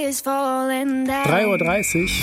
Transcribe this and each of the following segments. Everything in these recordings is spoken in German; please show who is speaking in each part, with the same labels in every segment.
Speaker 1: is falling down.
Speaker 2: 3:30 Uhr.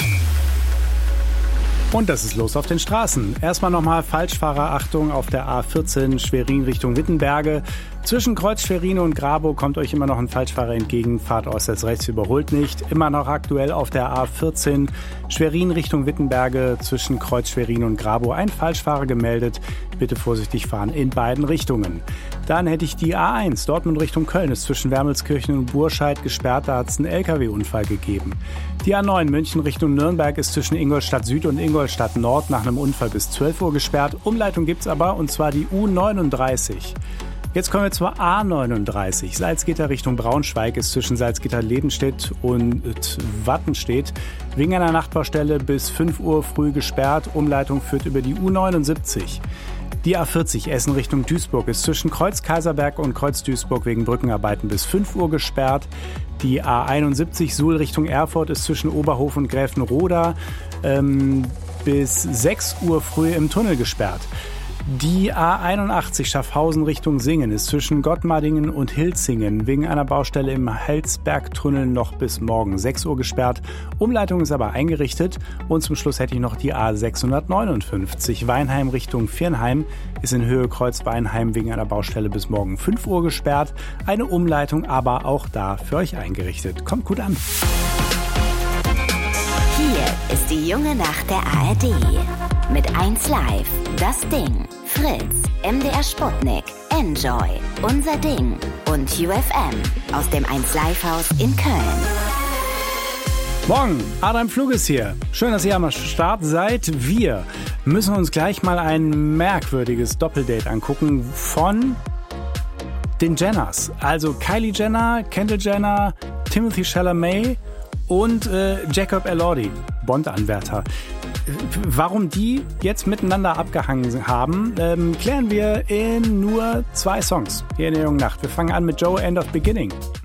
Speaker 2: Und das ist los auf den Straßen. Erstmal nochmal Falschfahrerachtung auf der A14 Schwerin Richtung Wittenberge. Zwischen Kreuz Schwerin und Grabow kommt euch immer noch ein Falschfahrer entgegen. Fahrt äußerst rechts, überholt nicht. Immer noch aktuell auf der A14 Schwerin Richtung Wittenberge. Zwischen Kreuz Schwerin und Grabow ein Falschfahrer gemeldet. Bitte vorsichtig fahren in beiden Richtungen. Dann hätte ich die A1 Dortmund Richtung Köln. Ist zwischen Wermelskirchen und Burscheid gesperrt. Da hat es einen LKW-Unfall gegeben. Die A9 München Richtung Nürnberg ist zwischen Ingolstadt Süd und Ingolstadt Nord nach einem Unfall bis 12 Uhr gesperrt. Umleitung gibt's aber, und zwar die U39. Jetzt kommen wir zur A39. Salzgitter Richtung Braunschweig ist zwischen Salzgitter-Lebenstedt und Wattenstedt wegen einer Nachtbaustelle bis 5 Uhr früh gesperrt. Umleitung führt über die U79. Die A40 Essen Richtung Duisburg ist zwischen Kreuz Kaiserberg und Kreuz Duisburg wegen Brückenarbeiten bis 5 Uhr gesperrt. Die A71 Suhl Richtung Erfurt ist zwischen Oberhof und Gräfenroda bis 6 Uhr früh im Tunnel gesperrt. Die A81 Schaffhausen Richtung Singen ist zwischen Gottmardingen und Hilzingen wegen einer Baustelle im Hälsbergtunnel noch bis morgen 6 Uhr gesperrt. Umleitung ist aber eingerichtet. Und zum Schluss hätte ich noch die A659 Weinheim Richtung Viernheim ist in Höhe Kreuz Weinheim wegen einer Baustelle bis morgen 5 Uhr gesperrt. Eine Umleitung aber auch da für euch eingerichtet. Kommt gut an.
Speaker 3: Hier ist die junge Nacht der ARD. Mit 1 Live, das Ding, Fritz, MDR Sputnik, Enjoy, Unser Ding und UFM aus dem 1 Live Haus in Köln.
Speaker 2: Morgen, Adam Flug ist hier. Schön, dass ihr am Start seid. Wir müssen uns gleich mal ein merkwürdiges Doppeldate angucken von den Jenners. Also Kylie Jenner, Kendall Jenner, Timothée Chalamet und Jacob Elordi, Bond-Anwärter. Warum die jetzt miteinander abgehangen haben, klären wir in nur 2 Songs hier in der jungen Nacht. Wir fangen an mit Joe, End of Beginning.